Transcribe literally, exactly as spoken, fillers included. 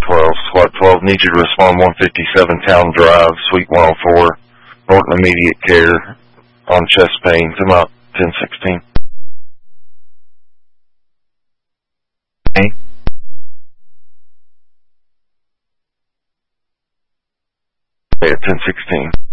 twelve, SWAT twelve, need you to respond one fifty-seven Town Drive, Suite one oh four, Norton Immediate Care, on chest pain. Come out ten sixteen. Okay. Yeah, ten sixteen.